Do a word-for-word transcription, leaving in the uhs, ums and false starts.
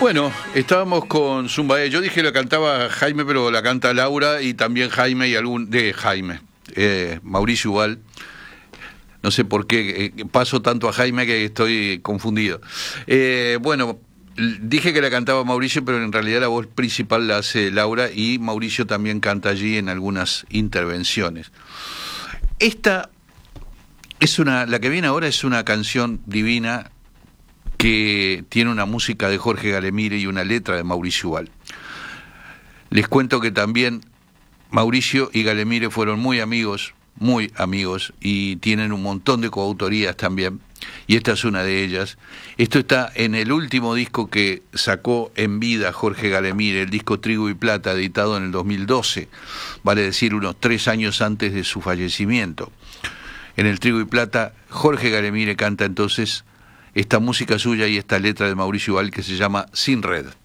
Bueno, estábamos con Zumbae. Yo dije la cantaba Jaime, pero la canta Laura y también Jaime y algún de Jaime, eh, Mauricio igual. No sé por qué eh, paso tanto a Jaime que estoy confundido. Eh, bueno, dije que la cantaba Mauricio, pero en realidad la voz principal la hace Laura y Mauricio también canta allí en algunas intervenciones. Esta es una, la que viene ahora es una canción divina que tiene una música de Jorge Galemire y una letra de Mauricio Ubal. Les cuento que también Mauricio y Galemire fueron muy amigos, muy amigos, y tienen un montón de coautorías también, y esta es una de ellas. Esto está en el último disco que sacó en vida Jorge Galemire, el disco Trigo y Plata, editado en el dos mil doce, vale decir unos tres años antes de su fallecimiento. En el Trigo y Plata, Jorge Galemire canta entonces esta música suya y esta letra de Mauricio Ubal que se llama Sin Red.